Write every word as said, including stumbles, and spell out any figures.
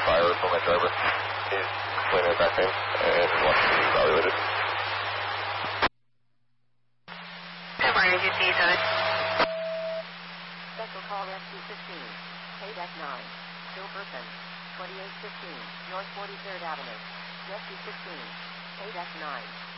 fire for my driver. He's complaining of back pain and wants to be evaluated. Emergency seven. Special call Rescue fifteen. K nine. Still person. twenty-eight fifteen. North forty-third Avenue. Rescue fifteen. K nine.